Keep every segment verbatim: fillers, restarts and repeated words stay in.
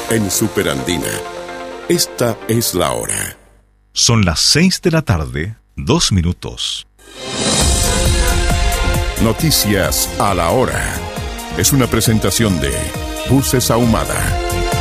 en Superandina. Esta es la hora. Son las seis de la tarde, dos minutos. Noticias a la hora. Es una presentación de Buses Ahumada.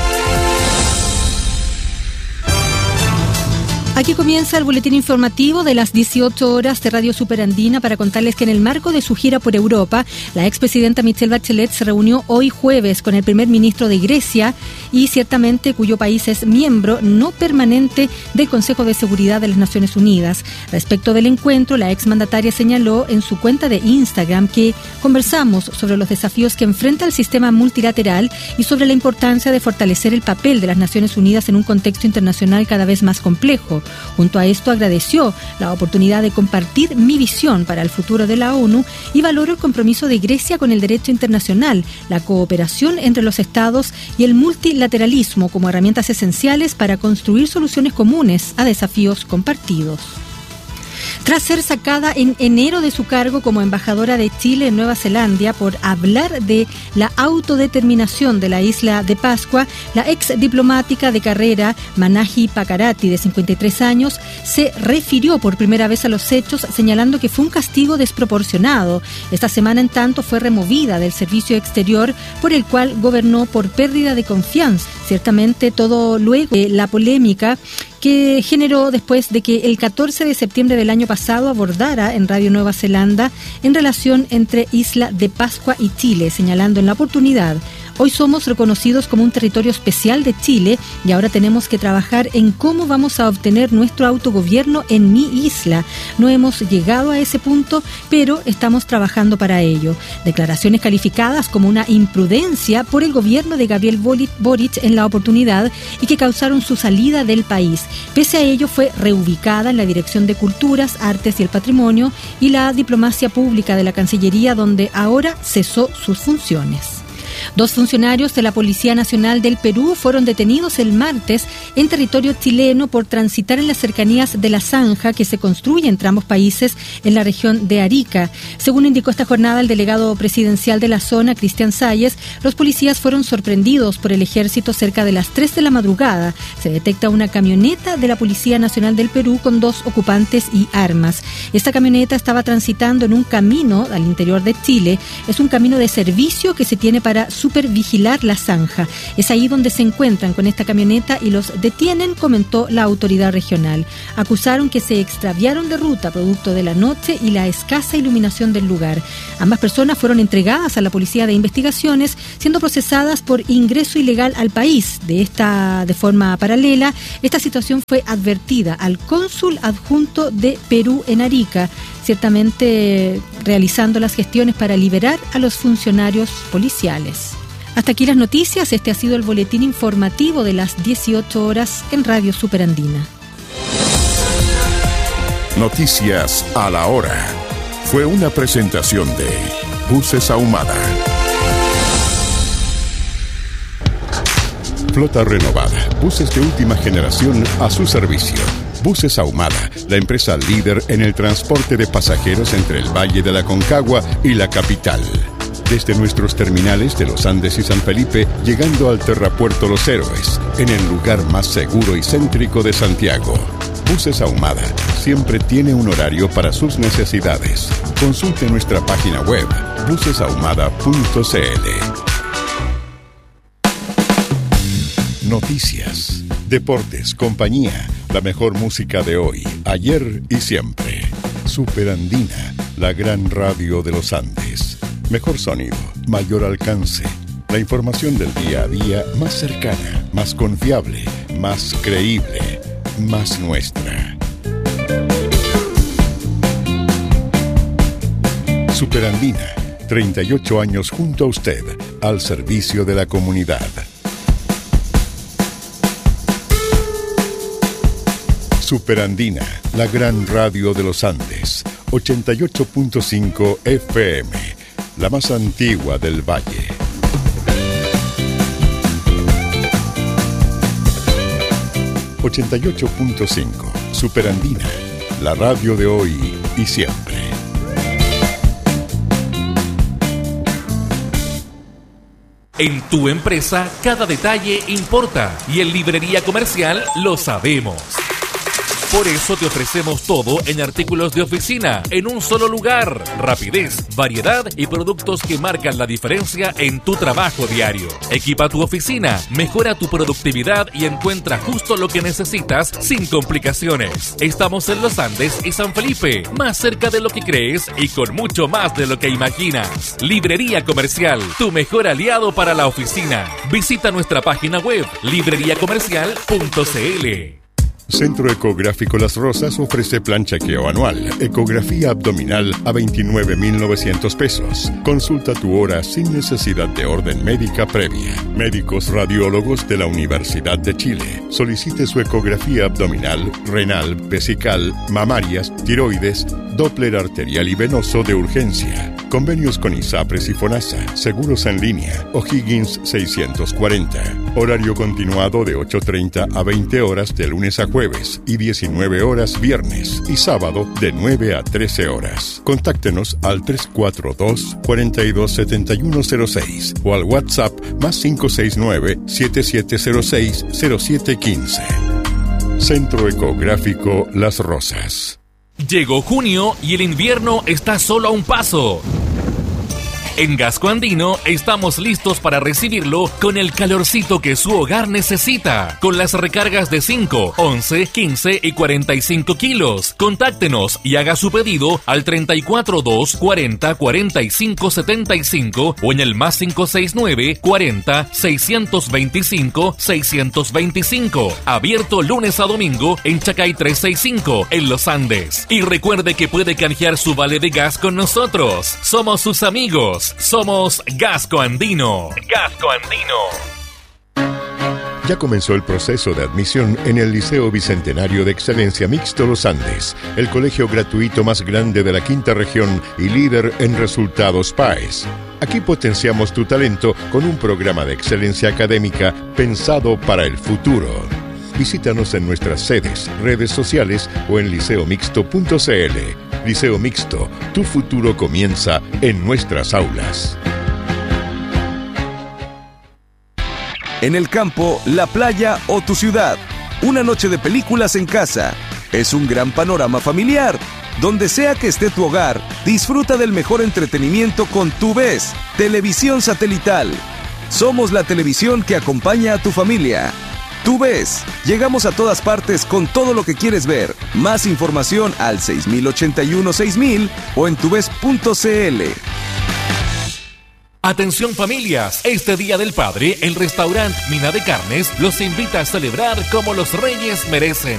Aquí comienza el boletín informativo de las dieciocho horas de Radio Superandina para contarles que en el marco de su gira por Europa, la expresidenta Michelle Bachelet se reunió hoy jueves con el primer ministro de Grecia y ciertamente cuyo país es miembro no permanente del Consejo de Seguridad de las Naciones Unidas. Respecto del encuentro, la exmandataria señaló en su cuenta de Instagram que conversamos sobre los desafíos que enfrenta el sistema multilateral y sobre la importancia de fortalecer el papel de las Naciones Unidas en un contexto internacional cada vez más complejo. Junto a esto agradeció la oportunidad de compartir mi visión para el futuro de la ONU y valoró el compromiso de Grecia con el derecho internacional, la cooperación entre los estados y el multilateralismo como herramientas esenciales para construir soluciones comunes a desafíos compartidos. Tras ser sacada en enero de su cargo como embajadora de Chile en Nueva Zelanda por hablar de la autodeterminación de la isla de Pascua, la ex diplomática de carrera Manahi Pakarati, de cincuenta y tres años, se refirió por primera vez a los hechos, señalando que fue un castigo desproporcionado. Esta semana, en tanto, fue removida del servicio exterior por el cual gobernó por pérdida de confianza. Ciertamente todo luego de la polémica que generó después de que el catorce de septiembre del año pasado abordara en Radio Nueva Zelanda en relación entre Isla de Pascua y Chile, señalando en la oportunidad: hoy somos reconocidos como un territorio especial de Chile y ahora tenemos que trabajar en cómo vamos a obtener nuestro autogobierno en mi isla. No hemos llegado a ese punto, pero estamos trabajando para ello. Declaraciones calificadas como una imprudencia por el gobierno de Gabriel Boric en la oportunidad y que causaron su salida del país. Pese a ello, fue reubicada en la Dirección de Culturas, Artes y el Patrimonio y la Diplomacia Pública de la Cancillería, donde ahora cesó sus funciones. Dos funcionarios de la Policía Nacional del Perú fueron detenidos el martes en territorio chileno por transitar en las cercanías de la zanja que se construye entre ambos países en la región de Arica. Según indicó esta jornada el delegado presidencial de la zona, Cristian Salles, los policías fueron sorprendidos por el ejército cerca de las tres de la madrugada. Se detecta una camioneta de la Policía Nacional del Perú con dos ocupantes y armas. Esta camioneta estaba transitando en un camino al interior de Chile. Es un camino de servicio que se tiene para supervigilar la zanja. Es ahí donde se encuentran con esta camioneta y los detienen, comentó la autoridad regional. Acusaron que se extraviaron de ruta producto de la noche y la escasa iluminación del lugar. Ambas personas fueron entregadas a la Policía de Investigaciones, siendo procesadas por ingreso ilegal al país. De esta, de forma paralela, esta situación fue advertida al cónsul adjunto de Perú en Arica, ciertamente realizando las gestiones para liberar a los funcionarios policiales. Hasta aquí las noticias. Este ha sido el boletín informativo de las dieciocho horas en Radio Superandina. Noticias a la hora. Fue una presentación de Buses Ahumada. Flota renovada. Buses de última generación a su servicio. Buses Ahumada, la empresa líder en el transporte de pasajeros entre el Valle de la Concagua y la capital. Desde nuestros terminales de Los Andes y San Felipe, llegando al Terrapuerto Los Héroes, en el lugar más seguro y céntrico de Santiago. Buses Ahumada siempre tiene un horario para sus necesidades. Consulte nuestra página web, buses ahumada punto c l. Noticias, deportes, compañía, la mejor música de hoy, ayer y siempre. Superandina, la gran radio de los Andes. Mejor sonido, mayor alcance. La información del día a día más cercana, más confiable, más creíble, más nuestra. Superandina, treinta y ocho años junto a usted, al servicio de la comunidad. Superandina, la gran radio de los Andes, ochenta y ocho punto cinco F M, la más antigua del Valle. ochenta y ocho punto cinco, Superandina, la radio de hoy y siempre. En tu empresa, cada detalle importa y en Librería Comercial lo sabemos. Por eso te ofrecemos todo en artículos de oficina, en un solo lugar. Rapidez, variedad y productos que marcan la diferencia en tu trabajo diario. Equipa tu oficina, mejora tu productividad y encuentra justo lo que necesitas sin complicaciones. Estamos en Los Andes y San Felipe, más cerca de lo que crees y con mucho más de lo que imaginas. Librería Comercial, tu mejor aliado para la oficina. Visita nuestra página web, librería comercial punto c l. Centro Ecográfico Las Rosas ofrece plan chequeo anual, ecografía abdominal a veintinueve mil novecientos pesos. Consulta tu hora sin necesidad de orden médica previa. Médicos radiólogos de la Universidad de Chile. Solicite su ecografía abdominal, renal, vesical, mamarias, tiroides, Doppler arterial y venoso de urgencia. Convenios con ISAPRES y FONASA. Seguros en línea. O'Higgins seiscientos cuarenta. Horario continuado de ocho treinta a veinte horas de lunes a jueves y diecinueve horas viernes y sábado de nueve a trece horas. Contáctenos al tres cuatro dos, cuatro dos siete uno cero seis o al WhatsApp más cinco seis nueve, siete siete cero seis, cero siete uno cinco. Centro Ecográfico Las Rosas. Llegó junio y el invierno está solo a un paso. En Gasco Andino estamos listos para recibirlo con el calorcito que su hogar necesita. Con las recargas de cinco, once, quince y cuarenta y cinco kilos. Contáctenos y haga su pedido al treinta y cuatro dos, cuarenta, cuarenta y cinco setenta y cinco o en el más cinco seis nueve, cuarenta, seiscientos veinticinco, seiscientos veinticinco. Abierto lunes a domingo en Chacay trescientos sesenta y cinco en Los Andes. Y recuerde que puede canjear su vale de gas con nosotros. Somos sus amigos. Somos Gasco Andino. Gasco Andino. Ya comenzó el proceso de admisión en el Liceo Bicentenario de Excelencia Mixto Los Andes, el colegio gratuito más grande de la quinta región y líder en resultados P A E S. Aquí potenciamos tu talento con un programa de excelencia académica pensado para el futuro. Visítanos en nuestras sedes, redes sociales o en liceo mixto punto c l. Liceo Mixto, tu futuro comienza en nuestras aulas. En el campo, la playa o tu ciudad. Una noche de películas en casa. Es un gran panorama familiar. Donde sea que esté tu hogar, disfruta del mejor entretenimiento con TuVes, televisión satelital. Somos la televisión que acompaña a tu familia. TuVes, llegamos a todas partes con todo lo que quieres ver. Más información al seis mil ochenta y uno seis mil o en tuves punto c l. Atención familias, este Día del Padre, el restaurante Mina de Carnes los invita a celebrar como los reyes merecen.